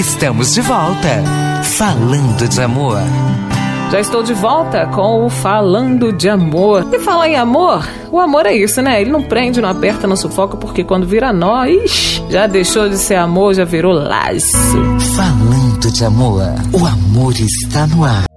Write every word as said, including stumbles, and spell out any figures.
Estamos de volta, falando de amor. Já estou de volta com o Falando de Amor. E falar em amor, o amor é isso, né? Ele não prende, não aperta, não sufoca, porque quando vira nó, ixi, já deixou de ser amor, já virou laço. Falando de amor, o amor está no ar.